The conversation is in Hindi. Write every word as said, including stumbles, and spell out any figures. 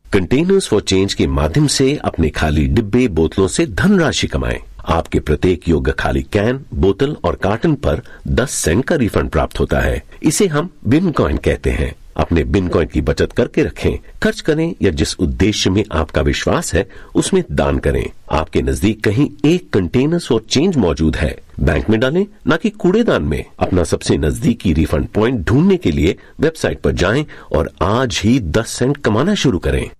कंटेनर्स फॉर चेंज के माध्यम से अपने खाली डिब्बे बोतलों से धनराशि कमाएं। आपके प्रत्येक योग्य खाली कैन, बोतल और कार्टन पर दस सेंट का रिफंड प्राप्त होता है। इसे हम बिन कॉइन कहते हैं। अपने बिन कॉइन की बचत करके रखें, खर्च करें या जिस उद्देश्य में आपका विश्वास है उसमें दान करें। आपके नजदीक कहीं एक कंटेनर्स फॉर चेंज मौजूद है। बैंक में डालें, न कि कूड़ेदान में। अपना सबसे नजदीकी रिफंड पॉइंट ढूंढने के लिए वेबसाइट पर जाएं और आज ही दस सेंट कमाना शुरू करें।